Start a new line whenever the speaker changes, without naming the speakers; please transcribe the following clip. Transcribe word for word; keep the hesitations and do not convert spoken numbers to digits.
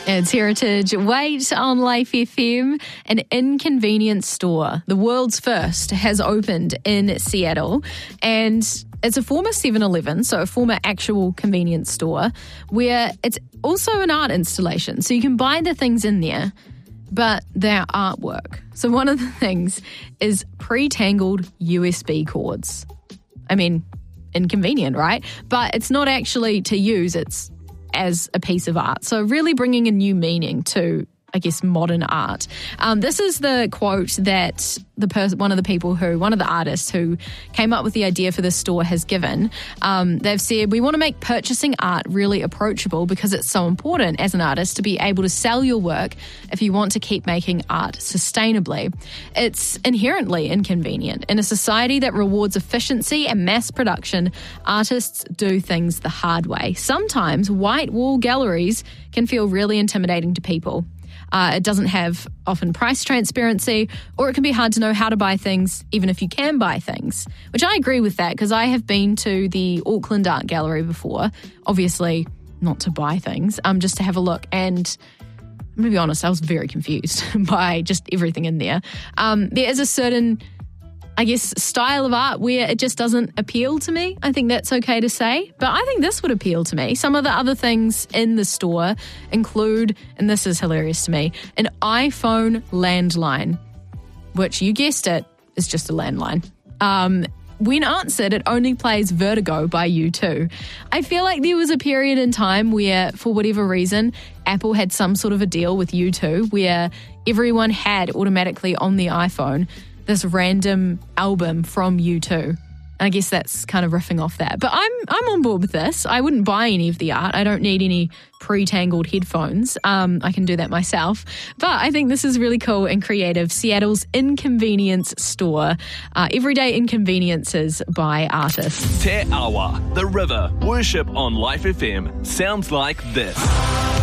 It's Heritage. Wait on Life F M. An inconvenience store, the world's first, has opened in Seattle. And it's a former seven eleven, so a former actual convenience store, where it's also an art installation. So you can buy the things in there, but they're artwork. So one of the things is pre-tangled U S B cords. I mean, inconvenient, right? But it's not actually to use, it's as a piece of art. So really bringing a new meaning to, I guess, modern art. Um, this is the quote that the person, one of the people who, one of the artists who came up with the idea for this store has given. Um, they've said, we want to make purchasing art really approachable because it's so important as an artist to be able to sell your work if you want to keep making art sustainably. It's inherently inconvenient. In a society that rewards efficiency and mass production, artists do things the hard way. Sometimes white wall galleries can feel really intimidating to people. Uh, it doesn't have often price transparency, or it can be hard to know how to buy things, even if you can buy things, which I agree with that because I have been to the Auckland Art Gallery before, obviously not to buy things, um, just to have a look. And I'm going to be honest, I was very confused by just everything in there. Um, there is a certain, I guess, style of art where it just doesn't appeal to me. I think that's okay to say. But I think this would appeal to me. Some of the other things in the store include, and this is hilarious to me, an iPhone landline, which you guessed it, is just a landline. Um, when answered, it only plays Vertigo by U two. I feel like there was a period in time where, for whatever reason, Apple had some sort of a deal with U two where everyone had automatically on the iPhone this random album from U two. And I guess that's kind of riffing off that. But I'm I'm on board with this. I wouldn't buy any of the art. I don't need any pre-tangled headphones. Um, I can do that myself. But I think this is really cool and creative. Seattle's Inconvenience Store. Uh, everyday inconveniences by artists.
Te Awa, the river, worship on Life F M sounds like this.